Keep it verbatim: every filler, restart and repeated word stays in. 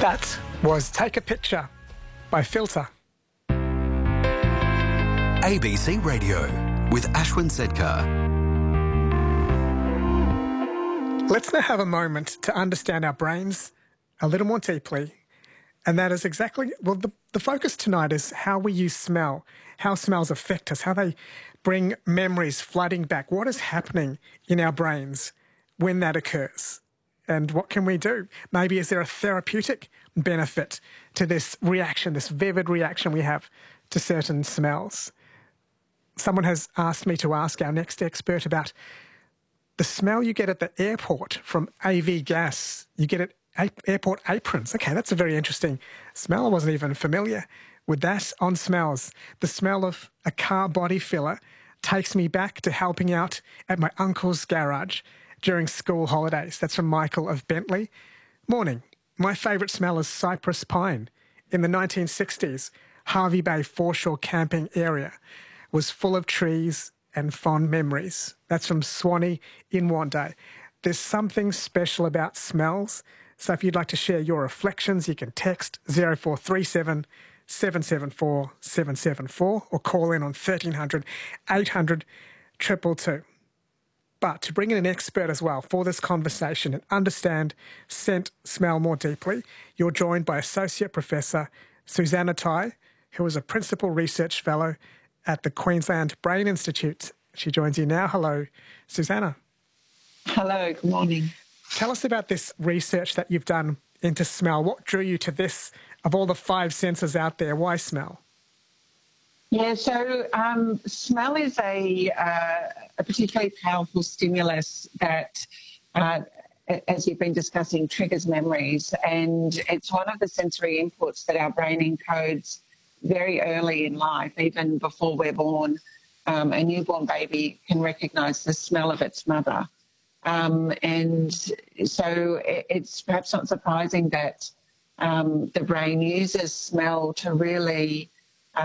That was Take a Picture by Filter. A B C Radio with Ashwin Sedkar. Let's now have a moment to understand our brains a little more deeply. And that is exactly, well, the, the focus tonight is how we use smell, how smells affect us, how they bring memories flooding back. What is happening in our brains when that occurs? And what can we do? Maybe is there a therapeutic benefit to this reaction, this vivid reaction we have to certain smells? Someone has asked me to ask our next expert about the smell you get at the airport from A V gas. You get it at airport aprons. Okay, that's a very interesting smell. I wasn't even familiar with that. On smells, the smell of a car body filler takes me back to helping out at my uncle's garage during school holidays. That's from Michael of Bentley. Morning. My favourite smell is cypress pine. In the nineteen sixties, Harvey Bay foreshore camping area was full of trees and fond memories. That's from Swanee in Wandai. There's something special about smells. So if you'd like to share your reflections, you can text zero four three seven, seven seven four, seven seven four or call in on thirteen hundred, eight hundred, two two two. But to bring in an expert as well for this conversation and understand scent smell more deeply, you're joined by Associate Professor Susannah Tai, who is a Principal Research Fellow at the Queensland Brain Institute. She joins you now. Hello, Susannah. Hello, good morning. Tell us about this research that you've done into smell. What drew you to this, of all the five senses out there? Why smell? Yeah, so um, smell is a, uh, a particularly powerful stimulus that, uh, as you've been discussing, triggers memories. And it's one of the sensory inputs that our brain encodes very early in life, even before we're born. Um, a newborn baby can recognise the smell of its mother. Um, and so it's perhaps not surprising that um, the brain uses smell to really